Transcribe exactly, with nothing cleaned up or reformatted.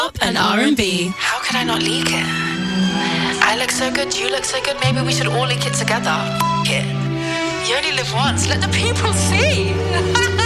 Pop and R and B. How could I not leak it? I look so good, you look so good, maybe we should all leak it together. F*** it. You only live once, let the people see.